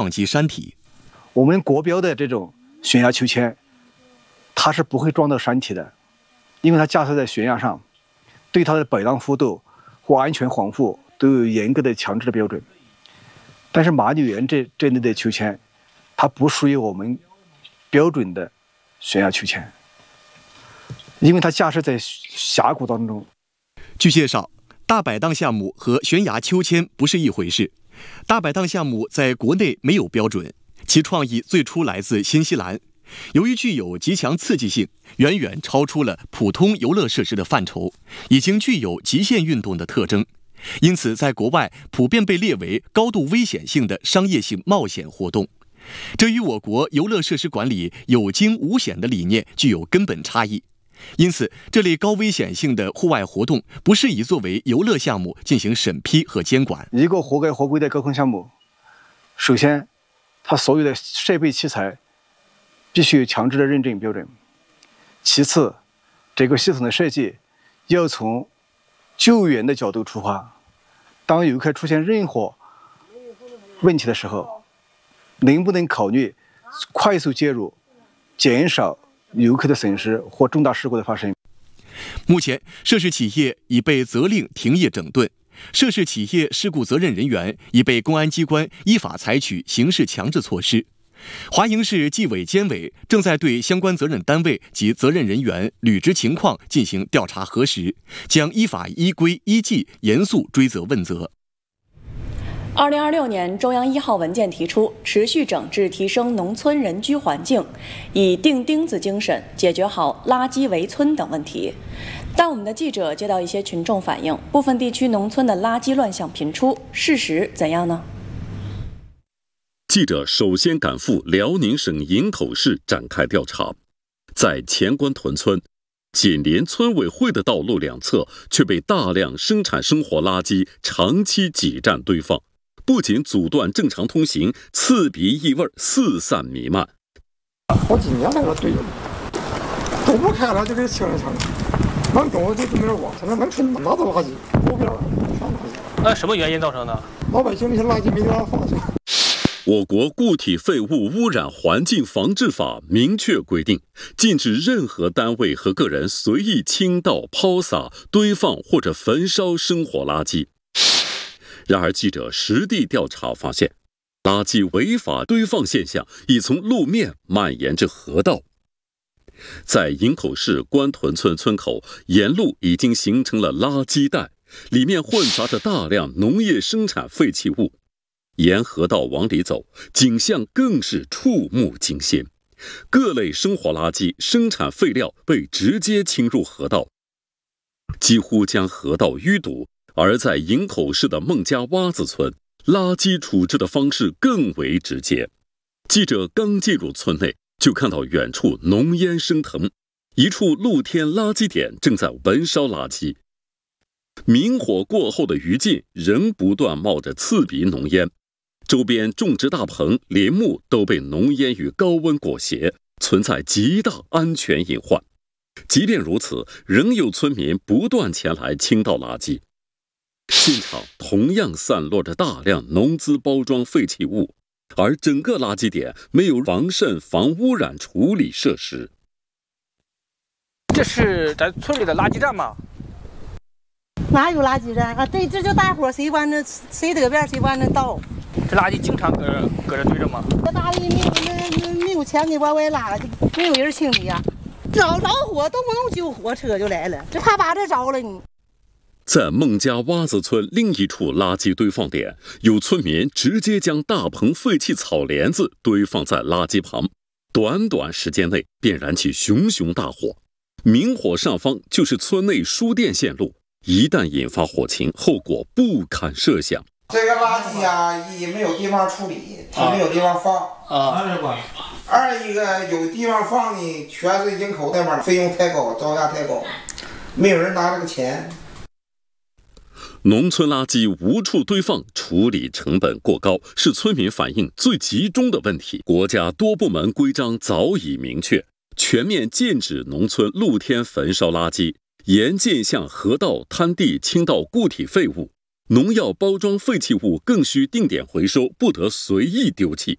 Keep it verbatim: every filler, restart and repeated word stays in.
两级山体。 我们国标的这种悬崖秋千，它是不会撞到山体的，因为它架设在悬崖上，对它的摆荡幅度或安全防护都有严格的强制的标准。但是马女园这这类的秋千，它不属于我们标准的悬崖秋千，因为它架设在峡谷当中。 据介绍，大摆荡项目和悬崖秋千不是一回事。大摆荡项目在国内没有标准，其创意最初来自新西兰。由于具有极强刺激性，远远超出了普通游乐设施的范畴，已经具有极限运动的特征，因此在国外普遍被列为高度危险性的商业性冒险活动。这与我国游乐设施管理有惊无险的理念具有根本差异。因此，这类高危险性的户外活动不适宜作为游乐项目进行审批和监管。 一个合格合规的高空项目，首先，它所有的设备器材必须有强制的认证标准。其次，这个系统的设计要从救援的角度出发，当游客出现任何问题的时候，能不能考虑快速介入，减少游客的损失或重大事故的发生。 目前，涉事企业已被责令停业整顿，涉事企业事故责任人员已被公安机关依法采取刑事强制措施。华营市纪委监委正在对相关责任单位及责任人员履职情况进行调查核实，将依法依规依纪严肃追责问责。 二零二六年中央一号文件提出，持续整治提升农村人居环境，以钉钉子精神解决好垃圾围村等问题。但我们的记者接到一些群众反映，部分地区农村的垃圾乱象频出，事实怎样呢？ 记者首先赶赴辽宁省营口市展开调查，在前关屯村，紧邻村委会的道路两侧却被大量生产生活垃圾长期挤占堆放，不仅阻断正常通行，刺鼻异味四散弥漫。 好几年在这堆着，都不开了就给清了清了，能动就没人管，现在能吃哪都垃圾，路边全垃圾。 那什么原因造成的？ 老百姓这些垃圾没地方放去。 我国固体废物污染环境防治法明确规定，禁止任何单位和个人随意倾倒、抛洒、堆放或者焚烧生活垃圾。然而，记者实地调查发现，垃圾违法堆放现象已从路面蔓延至河道。在营口市关屯村村口，沿路已经形成了垃圾带，里面混杂着大量农业生产废弃物。沿河道往里走，景象更是触目惊心。各类生活垃圾、生产废料被直接倾入河道，几乎将河道淤堵。而在营口市的孟家洼子村，垃圾处置的方式更为直接。记者刚进入村内，就看到远处浓烟升腾，一处露天垃圾点正在焚烧垃圾。明火过后的余烬仍不断冒着刺鼻浓烟。周边种植大棚、林木都被浓烟与高温裹挟，存在极大安全隐患。即便如此，仍有村民不断前来倾倒垃圾。现场同样散落着大量农资包装废弃物，而整个垃圾点没有防渗防污染处理设施。 这是咱村里的垃圾站吗？ 哪有垃圾站啊？对，这就大伙谁往那谁得便谁往那倒。 这垃圾经常搁这搁这堆着吗？ 这大地没有那没有钱的往外拉，没有人清理呀。着着火动不动救火车就来了，这怕把这着了呢。 在孟家洼子村另一处垃圾堆放点，有村民直接将大棚废弃草帘子堆放在垃圾旁，短短时间内便燃起熊熊大火。明火上方就是村内输电线路，一旦引发火情，后果不堪设想。 这个垃圾呀、啊，一没有地方处理，它没有地方放啊。二一个有地方放呢，全是营口那边费用太高，造价太高，没有人拿这个钱。 农村垃圾无处堆放，处理成本过高，是村民反映最集中的问题。国家多部门规章早已明确，全面禁止农村露天焚烧垃圾，严禁向河道、滩地倾倒固体废物。农药包装废弃物更需定点回收，不得随意丢弃。